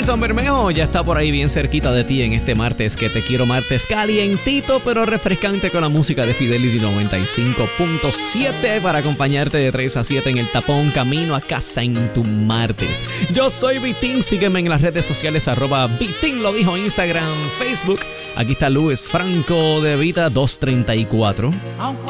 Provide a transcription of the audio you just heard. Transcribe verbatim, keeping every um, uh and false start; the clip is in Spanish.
Nelson Bermejo ya está por ahí bien cerquita de ti en este martes que te quiero, martes calientito pero refrescante con la música de Fidelity noventa y cinco punto siete para acompañarte de tres a siete en el tapón camino a casa en tu martes. Yo soy Vitín, sígueme en las redes sociales arroba Vitín, lo dijo Instagram, Facebook. Aquí está Luis Franco de Vita doscientos treinta y cuatro.